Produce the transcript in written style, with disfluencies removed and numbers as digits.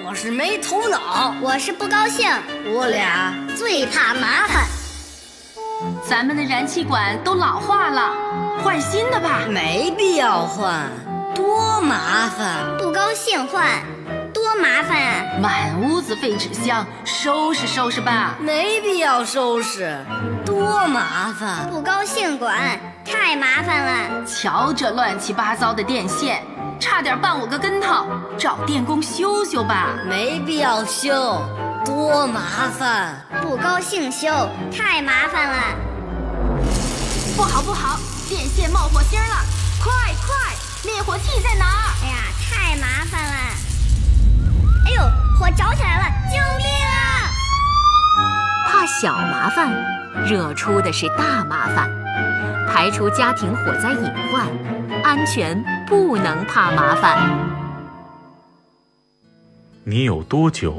我是没头脑， 我是不高兴， 我俩最怕麻烦。 咱们的燃气管都老化了，换新的吧。 没必要换，多麻烦。 不高兴换，多麻烦啊！ 满屋子废纸箱，收拾收拾吧。 没必要收拾，多麻烦。 不高兴管，太麻烦了。 瞧这乱七八糟的电线，差点绊我个跟头，找电工修修吧。 没必要修，多麻烦。 不高兴修，太麻烦了。 不好不好，电线冒火星了！快快，灭火器在哪儿？ 哎呀，太麻烦了！哎呦，火着起来了！救命啊！ 怕小麻烦，惹出的是大麻烦。排除家庭火灾隐患，安全不能怕麻烦。 你有多久